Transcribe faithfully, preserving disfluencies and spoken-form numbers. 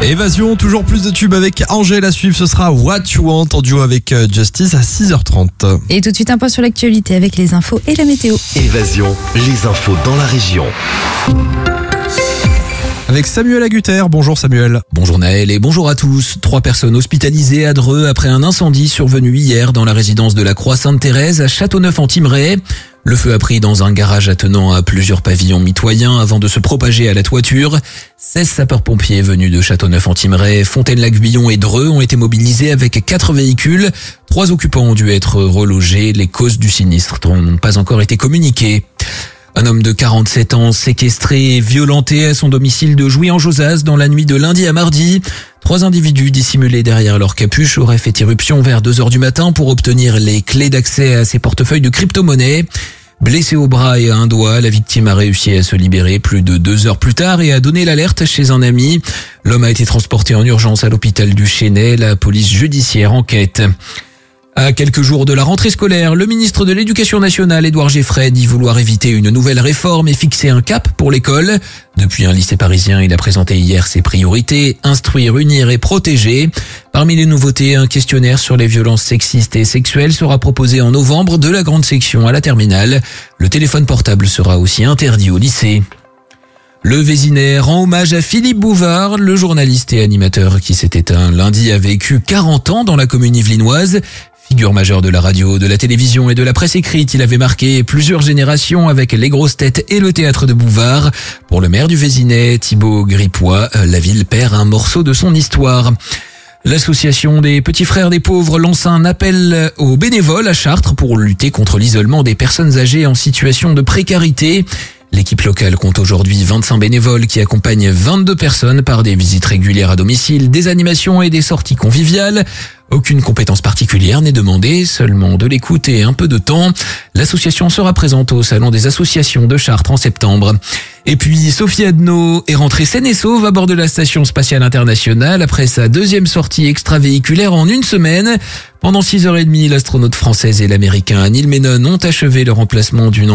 Évasion, toujours plus de tubes avec Angèle à suivre. Ce sera What You Want en duo avec Justice à six heures trente. Et tout de suite un point sur l'actualité avec les infos et la météo. Évasion, les infos dans la région. Avec Samuel Agutter. Bonjour Samuel. Bonjour Naël et bonjour à tous. Trois personnes hospitalisées à Dreux après un incendie survenu hier dans la résidence de la Croix-Sainte-Thérèse à Châteauneuf-en-Thymerais. Le feu a pris dans un garage attenant à plusieurs pavillons mitoyens avant de se propager à la toiture. seize sapeurs-pompiers venus de Châteauneuf-en-Thymerais, Fontaine-Lac-Guyon et Dreux ont été mobilisés avec quatre véhicules. Trois occupants ont dû être relogés. Les causes du sinistre n'ont pas encore été communiquées. Un homme de quarante-sept ans séquestré et violenté à son domicile de Jouy-en-Josas dans la nuit de lundi à mardi. Trois individus dissimulés derrière leur capuche auraient fait irruption vers deux heures du matin pour obtenir les clés d'accès à ses portefeuilles de crypto-monnaie. Blessé au bras et à un doigt, la victime a réussi à se libérer plus de deux heures plus tard et a donné l'alerte chez un ami. L'homme a été transporté en urgence à l'hôpital du Chesnay. La police judiciaire enquête. À quelques jours de la rentrée scolaire, le ministre de l'Éducation nationale, Édouard Geoffrey, dit vouloir éviter une nouvelle réforme et fixer un cap pour l'école. Depuis un lycée parisien, il a présenté hier ses priorités, instruire, unir et protéger. Parmi les nouveautés, un questionnaire sur les violences sexistes et sexuelles sera proposé en novembre de la grande section à la terminale. Le téléphone portable sera aussi interdit au lycée. Le Vésinet rend hommage à Philippe Bouvard, le journaliste et animateur qui s'est éteint lundi a vécu quarante ans dans la commune yvelinoise. Figure majeure de la radio, de la télévision et de la presse écrite, il avait marqué plusieurs générations avec les grosses têtes et le théâtre de Bouvard. Pour le maire du Vésinet, Thibaut Gripois, la ville perd un morceau de son histoire. L'association des petits frères des pauvres lance un appel aux bénévoles à Chartres pour lutter contre l'isolement des personnes âgées en situation de précarité. L'équipe locale compte aujourd'hui vingt-cinq bénévoles qui accompagnent vingt-deux personnes par des visites régulières à domicile, des animations et des sorties conviviales. Aucune compétence particulière n'est demandée, seulement de l'écoute et un peu de temps. L'association sera présente au Salon des associations de Chartres en septembre. Et puis, Sophie Adno est rentrée saine et sauve à bord de la Station spatiale internationale après sa deuxième sortie extravéhiculaire en une semaine. Pendant six heures trente, l'astronaute française et l'américain Neil Menon ont achevé le remplacement d'une